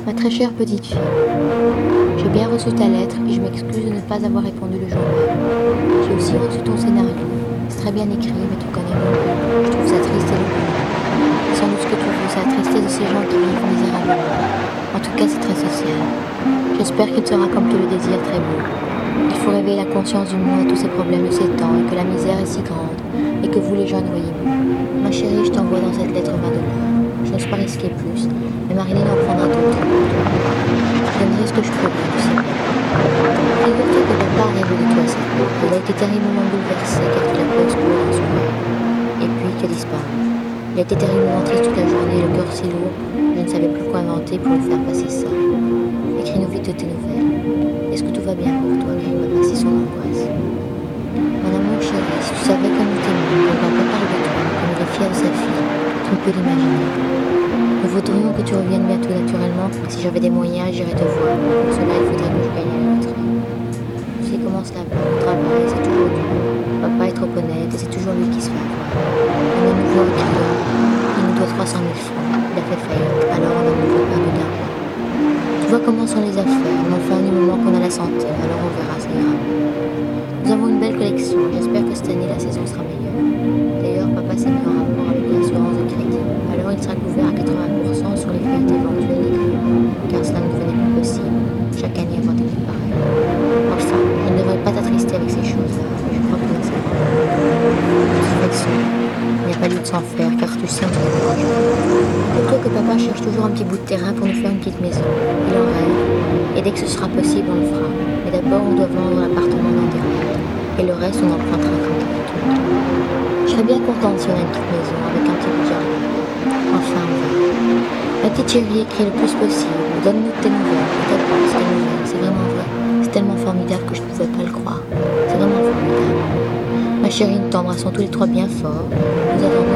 Ma très chère petite fille, j'ai bien reçu ta lettre et je m'excuse de ne pas avoir répondu le jour même. J'ai aussi reçu ton scénario. C'est très bien écrit, mais tu connais mon goût. Je trouve ça triste et lourd. Et sans doute ce que tu veux, c'est la tristesse de ces gens qui vivent misérablement. En tout cas, c'est très social. J'espère qu'il sera comme tu le désires très beau. Il faut réveiller la conscience du monde à tous ces problèmes de ces temps et que la misère est si grande et que vous les jeunes voyez mieux. Ma chérie, je t'envoie dans cette lettre 20 $. Je n'ose pas risquer plus, mais Marilyn en prendra d'autres pour toi. Je donnerai ce que je pourrai, tu sais bien. Figure-toi que papa a rêvé de toi cette nuit. Il a été terriblement bouleversé car tu l'as cru exploser dans son rêve. Et puis tu as disparu. Il a été terriblement triste toute la journée, le cœur si lourd, je ne savais plus quoi inventer pour lui faire passer ça. Écris-nous vite de tes nouvelles. Est-ce que tout va bien pour toi? Il va passer son angoisse. Mon amour chéri, si tu savais comme il t'aime, comme papa parle de toi, comme il est fier de sa fille, tu ne peux l'imaginer. Nous voudrions que tu reviennes bientôt naturellement. Si j'avais des moyens, j'irais te voir. Pour cela, il faudrait que je gagne la loterie. Tu sais comment cela va, au travail, c'est toujours dur. Papa est trop honnête et c'est toujours lui qui se fait avoir. On a nouveau un client, il nous doit 300 000 francs. Il a fait faillite, alors on a nouveau perdu d'argent. Tu vois comment sont les affaires, mais enfin du moment qu'on a la santé, alors on verra, ça ira. Nous avons une belle collection, j'espère que cette année la saison sera meilleure. D'ailleurs, papa s'est mis en rapport avec l'assurance de crédit, alors il sera couvert à 80% sur les faillites éventuelles des clients, car cela ne devenait plus possible, chaque année avoir des faits pareils. Enfin, je ne devrais pas t'attrister avec ces choses-là, mais je crois que c'est vrai. De toute façon, il n'y a pas lieu de s'en faire, car tu sais, on est proche. Dis-toi que papa cherche toujours un petit bout de terrain pour nous faire une petite maison. Il en rêve, et dès que ce sera possible, on le fera. Mais d'abord, on doit vendre l'appartement dans des rêves, et le reste, on empruntera comme d'habitude. Je serais bien contente si on a une petite maison avec un petit bout de jardin. Enfin, on verra. Ma petite chérie, écris le plus possible. Donne-nous de tes nouvelles. Tes nouvelles, c'est vraiment vrai. C'est tellement formidable que je ne pouvais pas le croire. C'est vraiment formidable. Ma chérie, nous t'embrassons tous les trois bien fort. Nous attendons